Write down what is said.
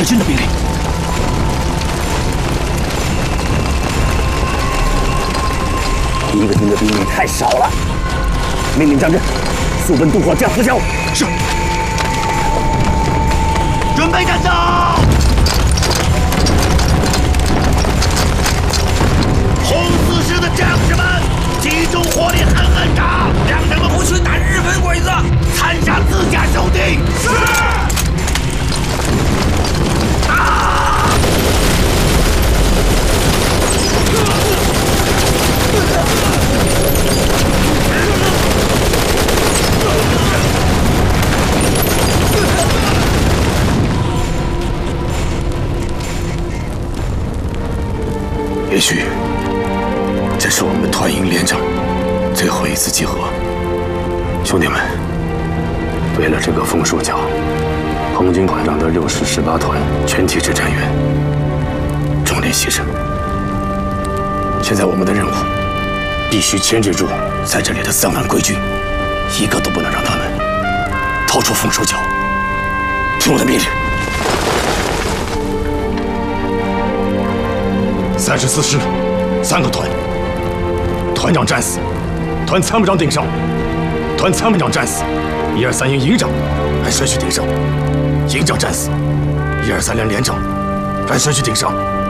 军的命令。 一个军的兵力太少了，命令张震速奔渡火将河桥。 是。 准备战斗！红四师的将士们，集中火力狠狠打，让他们不去打日本鬼子，残杀自家兄弟。是。打！ 也许这是我们团营连长最后一次集合。兄弟们，为了这个枫树角，彭军团长的6师18团全体指战员壮烈牺牲。现在我们的任务必须牵制住在这里的3万贵军，一个都不能让他们逃出枫树角。听我的命令！34师3个团，团长战死，团参谋长顶上，团参谋长战死，1、2、3营营长按顺序顶上，营长战死，1、2、3连连长按顺序顶上